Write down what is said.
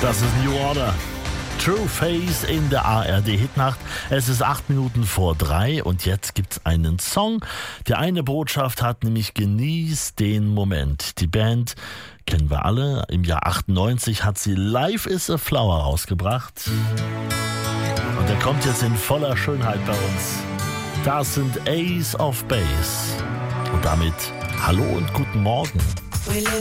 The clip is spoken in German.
Das ist New Order. True Face in der ARD-Hitnacht. Es ist 3:08 und jetzt gibt's einen Song, der eine Botschaft hat, nämlich genieß den Moment. Die Band kennen wir alle. Im Jahr 98 hat sie Life is a Flower rausgebracht. Und der kommt jetzt in voller Schönheit bei uns. Das sind Ace of Base. Und damit hallo und guten Morgen. We live